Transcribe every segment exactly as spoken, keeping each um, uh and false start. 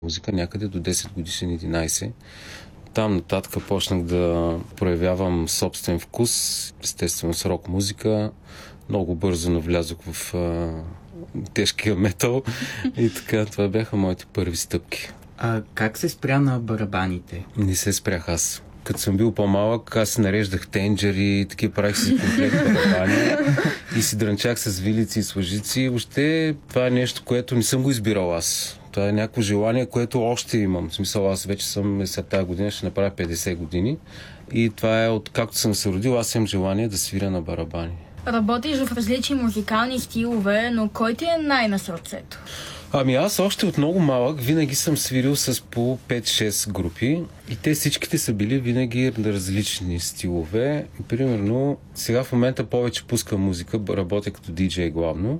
музика някъде до десет годишен, единайсет. Там нататък почнах да проявявам собствен вкус, естествено с рок музика. Много бързо навлязох в а, тежкия метал и така, това бяха моите първи стъпки. А как се спря на барабаните? Не се спрях аз. Като съм бил по-малък, аз си нареждах тенджери, такива правих си комплект барабани и си дрънчах с вилици и с лъжици. Въобще това е нещо, което не съм го избирал аз. Това е някакво желание, което още имам. В смисъл, аз вече съм след тази година, ще направя петдесет години и това е от както съм се родил, аз имам желание да свиря на барабани. Работиш в различни музикални стилове, но кой ти е най-на сърцето? Ами аз още от много малък винаги съм свирил с по пет-шест групи и те всичките са били винаги на различни стилове. Примерно, сега в момента повече пускам музика, работя като диджей главно.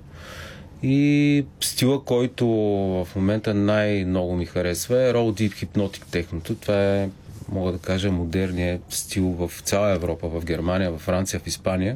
И стила, който в момента най-много ми харесва е Raw Deep Hypnotic Techno. Това е, мога да кажа, модерният стил в цяла Европа, в Германия, в Франция, в Испания.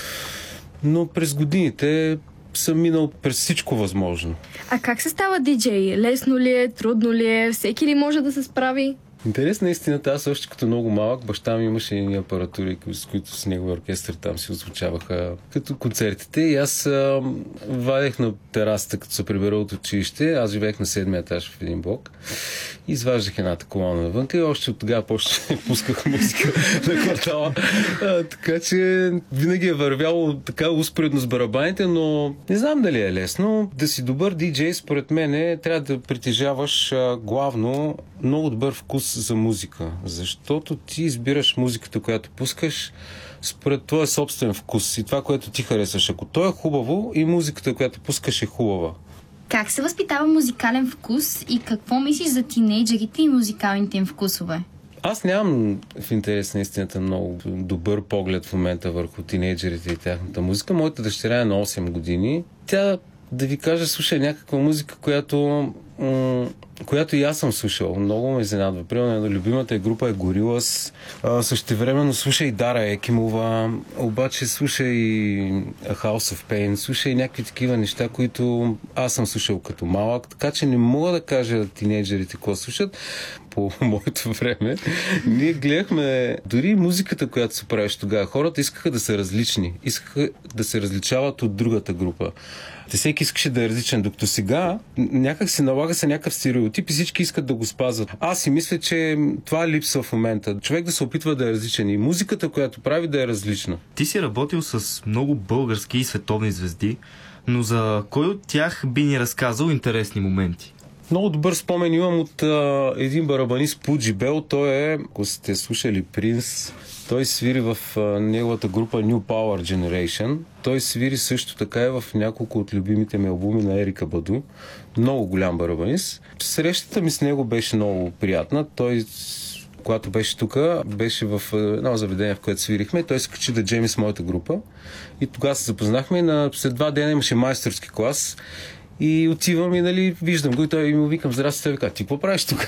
Но през годините съм минал през всичко възможно. А как се става диджей? Лесно ли е, трудно ли е? Всеки ли може да се справи? Интересна истината, аз още като много малък, баща ми имаше едни апаратури, с които с неговия оркестър там си озвучаваха като концертите и аз а, вадех на терасата, като се прибера от училище. Аз живеех на седмия етаж в един блок. Изваждах едната колона навънка и още от тогава почти пусках музика на квартала. А, така че винаги е вървяло така успоредно с барабаните, но не знам дали е лесно. Да си добър диджей, според мен, трябва да притежаваш а, главно много добър вкус за музика, защото ти избираш музиката, която пускаш според твоя собствен вкус и това, което ти харесваш. Ако то е хубаво и музиката, която пускаш е хубава. Как се възпитава музикален вкус и какво мислиш за тинейджерите и музикалните им вкусове? Аз нямам в интерес на истината много добър поглед в момента върху тинейджерите и тяхната музика. Моята дъщеря е на осем години. Тя, да ви кажа, слуша някаква музика, която, м- която и аз съм слушал. Много ме изненадва. Примерно, любимата е група е Gorillaz. Същевременно слуша и Дара Екимова, обаче слуша и A House of Pain, слуша и някакви такива неща, които аз съм слушал като малък. Така че не мога да кажа тинейджерите какво слушат. По моето време ние гледахме дори музиката, която се правиш тогава. Хората искаха да са различни. Искаха да се различават от другата група. Те всеки искаше да е различен, докато сега някак се налага се някакъв стереотип и всички искат да го спазват. Аз си мисля, че това липсва в момента. Човек да се опитва да е различен и музиката, която прави, да е различна. Ти си работил с много български и световни звезди, но за кой от тях би ни разказал интересни моменти? Много добър спомен имам от а, един барабанист Пуджи Бел. Той е, ако сте слушали Принс, той свири в а, неговата група New Power Generation. Той свири също така и в няколко от любимите ми албуми на Ерика Баду. Много голям барабанист. Срещата ми с него беше много приятна. Той, когато беше тук, беше в едно заведение, в което свирихме. Той се качи да джеми с моята група. И тогава се запознахме и на, след два дена имаше майсторски клас. И отивам и, нали, виждам го и той и му викам: здрасти, той вика: ти какво правиш тук?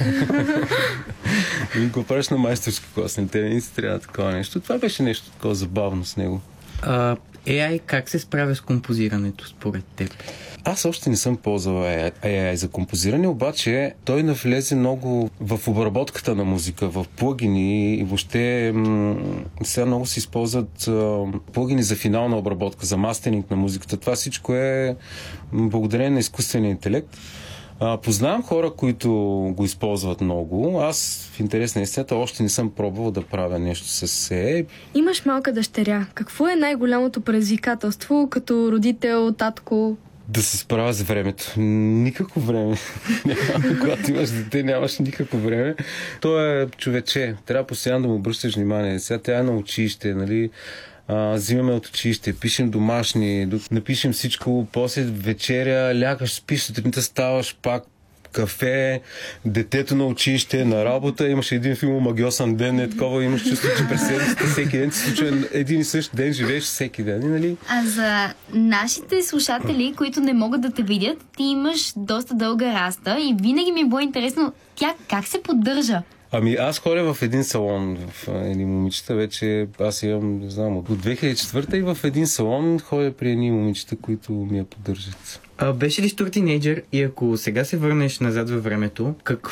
И какво правиш на майсторски клас? Не те не си трябва такова нещо. Това беше нещо такова забавно с него. А, ей ай как се справя с композирането според теб? Аз още не съм ползвал ей ай за композиране, обаче той навлезе много в обработката на музика, в плагини и въобще м- сега много се използват а, плагини за финална обработка, за мастеринг на музиката. Това всичко е благодарение на изкуствения интелект. А, познавам хора, които го използват много. Аз, в интерес на истината, още не съм пробвал да правя нещо с ей ай. Имаш малка дъщеря. Какво е най-голямото предизвикателство като родител, татко? Да се справя с времето. Никакво време. Когато имаш дете, нямаш никакво време. То е човече. Трябва постоянно да му обръщаш внимание. Сега тя е на училище, нали? А, взимаме от училище, пишем домашни, напишем всичко, после вечеря, лягаш, спиш, сутринта ставаш пак, кафе, детето на училище, на работа. Имаше един филм Омагьосан ден, е такова, имаш чувство, че през седмицата всеки ден се случва един и същ ден, живееш всеки ден, нали? А за нашите слушатели, които не могат да те видят, ти имаш доста дълга раста и винаги ми е било интересно тя как се поддържа. Ами аз ходя в един салон, в едни момичета, вече аз имам, не знам, от две хиляди и четвърта и в един салон ходя при едни момичета, които ми я поддържат. А, беше ли Стур тинейджър и ако сега се върнеш назад във времето, как,